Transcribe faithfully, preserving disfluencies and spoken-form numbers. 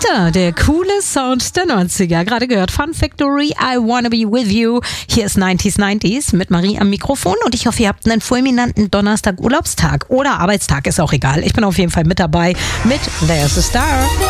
weiter. Der coole Sound der neunziger. Gerade gehört Fun Factory, I Wanna Be With You. Hier ist neunziger neunzig mit Marie am Mikrofon und ich hoffe, ihr habt einen fulminanten Donnerstag Urlaubstag oder Arbeitstag, ist auch egal. Ich bin auf jeden Fall mit dabei mit There's a Star.